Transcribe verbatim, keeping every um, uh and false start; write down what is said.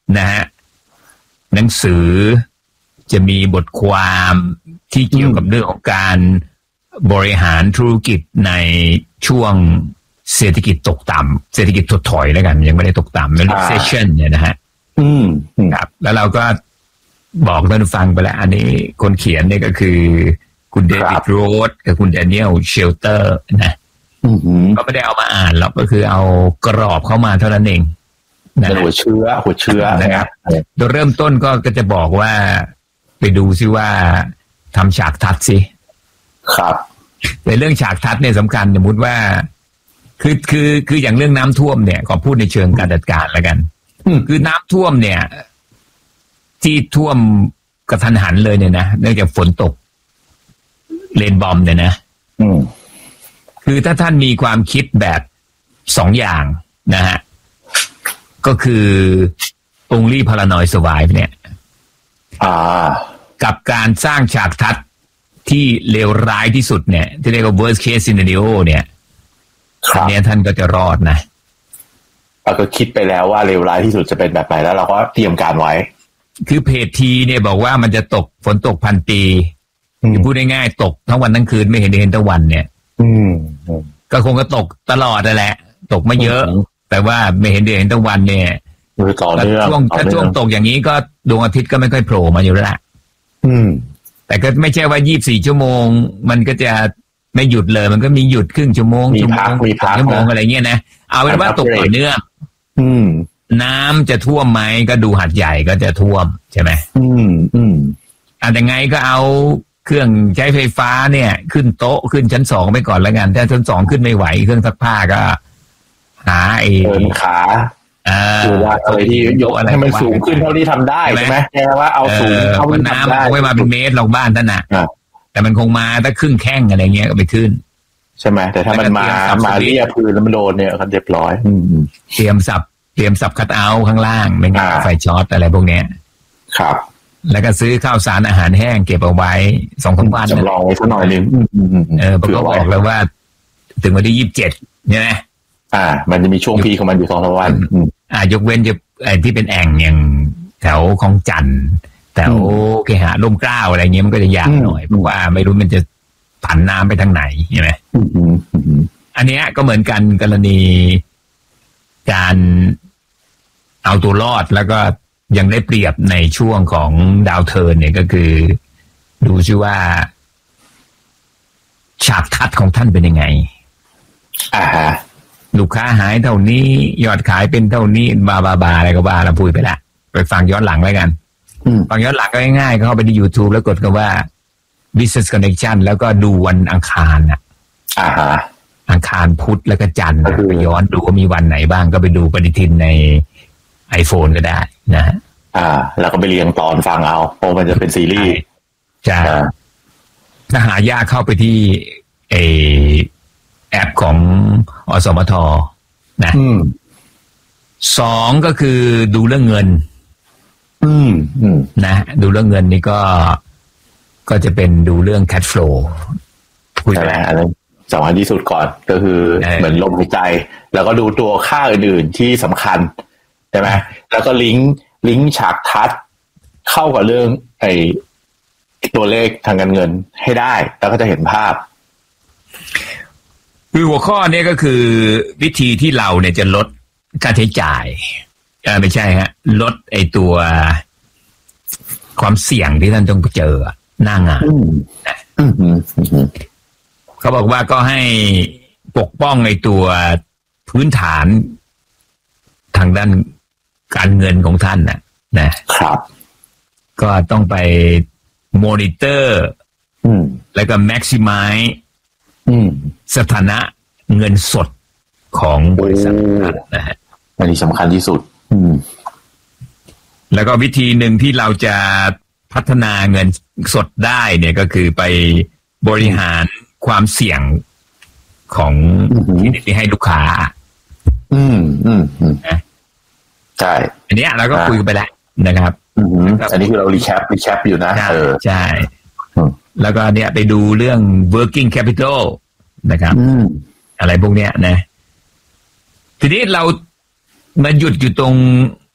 นะฮะหนังสือจะมีบทความที่เกี่ยวกับเรื่องของการบริหารธุรกิจในช่วงเศรษฐกิจตกต่ำเศรษฐกิจถดถอยแล้วกันยังไม่ได้ตกต่ำ recession เนี่ยนะฮะอืมครับแล้วเราก็บอกท่านฟังไปแล้วอันนี้คนเขียนเนี่ยก็คือคุณเดวิดโรธกับคุณแดเนียลเชลเตอร์นะก็ไม่ได้เอามาอ่านหรอกก็คือเอากรอบเข้ามาเท่านั้นเองนะหัวเชื้อหัวเชื้อนะครับโดยเริ่มต้นก็ก็จะบอกว่าไปดูซิว่าทำฉากทัศน์สิครับในเรื่องฉากทัศน์เนี่ยสำคัญสมมติว่าคือคือคืออย่างเรื่องน้ำท่วมเนี่ยขอพูดในเชิงการจัดการแล้วกันคือน้ำท่วมเนี่ยที่ท่วมกระทันหันเลยเนี่ยนะเนื่องจากฝนตกเลนบอมเนี่ยนะคือถ้าท่านมีความคิดแบบสองอย่างนะฮะก็คือ only paranoid survive เนี่ยกับการสร้างฉากทัศน์ที่เลวร้ายที่สุดเนี่ยที่เรียกว่า worst case scenario เนี่ยอันนี้ท่านก็จะรอดนะเราก็คิดไปแล้วว่าเลวร้ายที่สุดจะเป็นแบบไหนแล้วเราก็เตรียมการไว้คือเพจทีเนี่ยบอกว่ามันจะตกฝนตกพันปีคือพูดง่ายๆตกทั้งวันทั้งคืนไม่เห็นเห็นตะวันเนี่ยก็คงจะตกตลอดนั่นแหละตกไม่เยอะแต่ว่าไม่เห็นเดือนเห็นตะวันเนี่ยช่วงถ้าช่วงตกอย่างนี้ก็ดวงอาทิตย์ก็ไม่ค่อยโผล่มาอยู่แล้วละแต่ก็ไม่ใช่ว่ายี่สิบสี่ชั่วโมงมันก็จะไม่หยุดเลยมันก็มีหยุดครึ่งชั่วโมงชั่วโมงชั่วโมงอะไรเงี้ยนะเอาเป็นว่าตกต่อเนื่องน้ำจะท่วมไหมก็ดูหาดใหญ่ก็จะท่วมใช่ไหมอืมอืมอ่ะแต่ไงก็เอาเครื่องใช้ไฟฟ้าเนี่ยขึ้นโต๊ะขึ้นชั้นสองไปก่อนแล้วกันถ้าชั้นสองขึ้นไม่ไหวเครื่องซักผ้าก็หาไอ้เดินขาคือว่าอะไรที่ยกให้มันสูงขึ้นเท่าที่ทำได้ใช่ไหมแค่ว่าเอาสูงเท่าที่ทำได้น้ำไม่มาเป็นเมตรลงบ้านท่านน่ะแต่มันคงมาถ้าครึ่งแข้งอะไรเงี้ยก็ไปขึ้นใช่ไหมแต่ถ้ามันมามาเรียพื้นแล้วมันโดนเนี่ยก็เรียบร้อยเตรียมสับเตรียมสับคัทเอาท์ข้างล่างไม่งั้นไฟช็อตอะไรพวกเนี้ยครับแล้วก็ซื้อข้าวสารอาหารแห้งเก็บเอาไว้สองสามวันจำลองไว้สักหน่อยนึงเออผมก็บอกแล้วว่าถึงวันที่ยี่สิบเจ็ดใช่ไหมอ่ามันจะมีช่วงพีของมันอยู่สองสามวันอ่ายกเว้นจะไอ้ที่เป็นแอ่งอย่างแถวคลองจันทร์แถวเคหะร่มเกล้าอะไรเงี้ยมันก็จะยากหน่อยเพราะว่าไม่รู้มันจะผันน้ำไปทางไหนใช่ไหมอันเนี้ยก็เหมือนกันกรณีการเอาตัวรอดแล้วก็ยังได้เปรียบในช่วงของดาวเทิร์นเนี่ยก็คือดูซิว่าฉากทัศน์ของท่านเป็นยังไงอ่าฮะลูกค้าหายเท่านี้ยอดขายเป็นเท่านี้บาบาบาอะไรก็บ้าเราพูดไปละไปฟังย้อนหลังแล้วกันฟังย้อนหลังก็ง่ายๆเข้าไปที่ YouTube แล้วกดคำว่า Business Connection แล้วก็ดูวันอังคารน่ะอ่าฮะอังคารพุธแล้วก็จันทร์ไปย้อนดูว่ามีวันไหนบ้างก็ไปดูปฏิทินใน iPhone ก็ได้นะฮะอ่าแล้วก็ไปเรียงตอนฟังเอาเพราะมันจะเป็นซีรีส์ใช่ถ้าหายากเข้าไปที่ไอแอปของอสมทนะสองก็คือดูเรื่องเงินอืมอืมนะดูเรื่องเงินนี่ก็ก็จะเป็นดูเรื่อง cash flow คุยกันอะไรสำคัญที่สุดก่อนก็คือเหมือนลมหายใจแล้วก็ดูตัวค่าอื่นๆที่สำคัญใช่ไหมแล้วก็ลิงก์ลิงก์ฉากทัศน์เข้ากับเรื่องไอ้ตัวเลขทางการเงินให้ได้แล้วก็จะเห็นภาพคือหัวข้อนี้ก็คือวิธีที่เราเนี่ยจะลดค่าใช้จ่ายเออไม่ใช่ฮะลดไอ้ตัวความเสี่ยงที่ท่านต้องเจอหน้างานเขาบอกว่าก็ให้ปกป้องไอ้ตัวพื้นฐานทางด้านการเงินของท่านน่ะนะครับก็ต้องไปมอนิเตอร์แล้วก็แม็กซิมัยสถานะเงินสดของบริษัทนะฮะอันนี้สำคัญที่สุดแล้วก็วิธีหนึ่งที่เราจะพัฒนาเงินสดได้เนี่ยก็คือไปบริหารความเสี่ยงของที่ให้ลูกค้าอืมอืมอืมใช่อันนี้เราก็คุยไปแล้วนะครับอันนี้คือเรารีแคปรีแคปอยู่นะเออใช่แล้วก็เนี่ยไปดูเรื่อง working capital นะครับอะไรพวกเนี้ยนะทีนี้เรามาหยุดอยู่ตรง